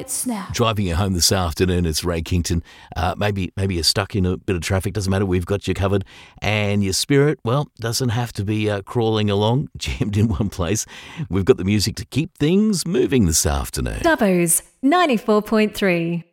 snap. Driving you home this afternoon, it's Ray Kington. Maybe you're stuck in a bit of traffic, doesn't matter, we've got you covered. And your spirit, well, doesn't have to be crawling along, jammed in one place. We've got the music to keep things moving this afternoon. Dubbo's 94.3.